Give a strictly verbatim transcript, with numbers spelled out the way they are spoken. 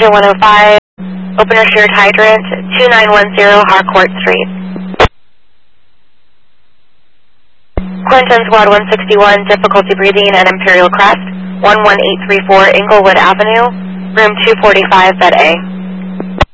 Commander one oh five, opener shared hydrant, two nine one zero Harcourt Street. Clinton Squad one sixty-one, difficulty breathing at Imperial Crest, one one eight three four Inglewood Avenue, room two forty-five, bed A.